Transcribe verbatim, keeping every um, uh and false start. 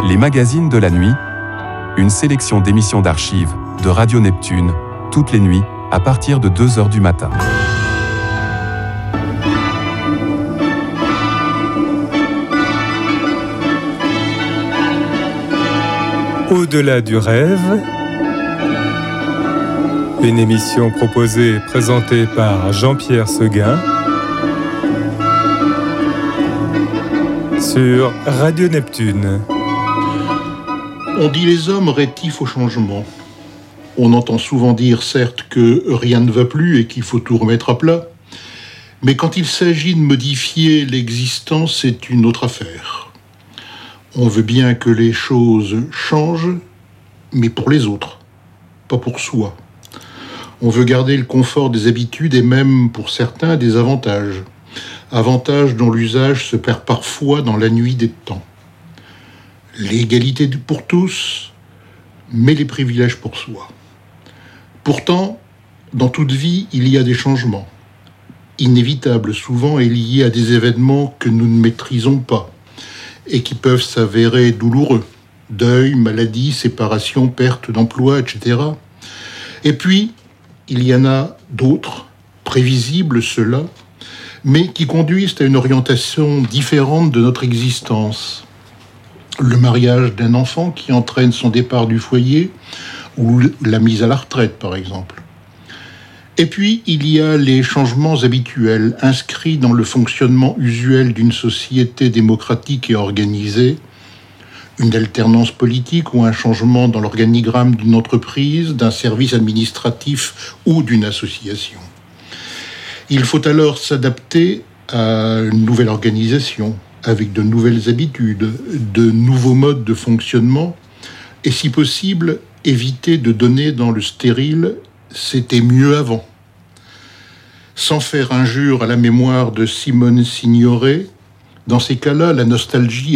Les magazines de la nuit, une sélection d'émissions d'archives de Radio Neptune, toutes les nuits, à partir de deux heures du matin. Au-delà du rêve, une émission proposée et présentée par Jean-Pierre Seguin sur Radio Neptune. On dit les hommes rétifs au changement. On entend souvent dire, certes, que rien ne va plus et qu'il faut tout remettre à plat. Mais quand il s'agit de modifier l'existant, c'est une autre affaire. On veut bien que les choses changent, mais pour les autres, pas pour soi. On veut garder le confort des habitudes et même, pour certains, des avantages. Avantages dont l'usage se perd parfois dans la nuit des temps. L'égalité pour tous, mais les privilèges pour soi. Pourtant, dans toute vie, il y a des changements, inévitables souvent et liés à des événements que nous ne maîtrisons pas et qui peuvent s'avérer douloureux. Deuil, maladie, séparation, perte d'emploi, et cetera. Et puis, il y en a d'autres, prévisibles ceux-là, mais qui conduisent à une orientation différente de notre existence. Le mariage d'un enfant qui entraîne son départ du foyer ou la mise à la retraite, par exemple. Et puis, il y a les changements habituels inscrits dans le fonctionnement usuel d'une société démocratique et organisée, une alternance politique ou un changement dans l'organigramme d'une entreprise, d'un service administratif ou d'une association. Il faut alors s'adapter à une nouvelle organisation, avec de nouvelles habitudes, de nouveaux modes de fonctionnement, et si possible, éviter de donner dans le stérile « c'était mieux avant ». Sans faire injure à la mémoire de Simone Signoret, dans ces cas-là, la nostalgie